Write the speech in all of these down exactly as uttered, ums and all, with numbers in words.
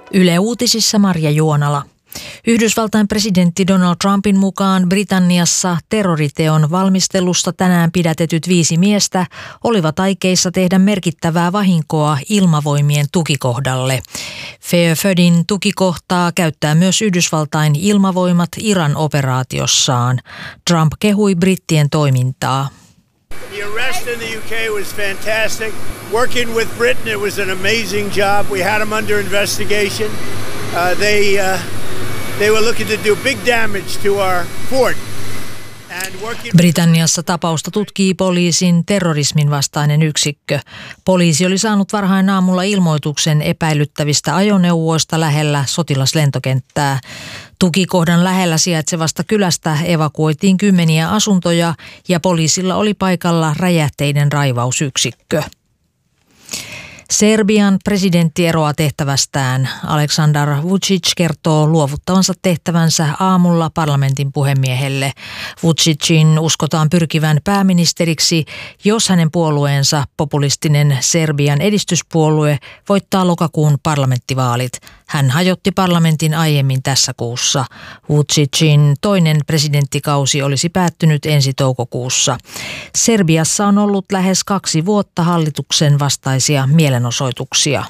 Yle Uutisissa Marja Juonala. Yhdysvaltain presidentti Donald Trumpin mukaan Britanniassa terroriteon valmistelusta tänään pidätetyt viisi miestä olivat aikeissa tehdä merkittävää vahinkoa ilmavoimien tukikohdalle. Fairfordin tukikohtaa käyttää myös Yhdysvaltain ilmavoimat Iran operaatiossaan. Trump kehui brittien toimintaa. The arrest in the U K was fantastic. Working with Britain, it was an amazing job. We had them under investigation. Uh, they uh, they were looking to do big damage to our fort. Britanniassa tapausta tutkii poliisin terrorismin vastainen yksikkö. Poliisi oli saanut varhain aamulla ilmoituksen epäilyttävistä ajoneuvoista lähellä sotilaslentokenttää. Tukikohdan lähellä sijaitsevasta kylästä evakuoitiin kymmeniä asuntoja ja poliisilla oli paikalla räjähteiden raivausyksikkö. Serbian presidentti eroaa tehtävästään. Aleksandar Vučić kertoo luovuttavansa tehtävänsä aamulla parlamentin puhemiehelle. Vučićin uskotaan pyrkivän pääministeriksi, jos hänen puolueensa, populistinen Serbian edistyspuolue, voittaa lokakuun parlamenttivaalit. Hän hajotti parlamentin aiemmin tässä kuussa. Vučićin toinen presidenttikausi olisi päättynyt ensi toukokuussa. Serbiassa on ollut lähes kaksi vuotta hallituksen vastaisia mielenosoituksia.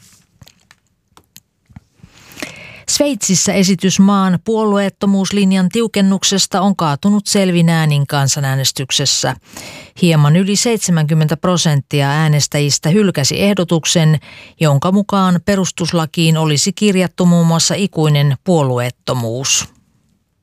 Sveitsissä esitys maan puolueettomuuslinjan tiukennuksesta on kaatunut selvin äänin kansanäänestyksessä. Hieman yli seitsemänkymmentä prosenttia äänestäjistä hylkäsi ehdotuksen, jonka mukaan perustuslakiin olisi kirjattu muun muassa ikuinen puolueettomuus.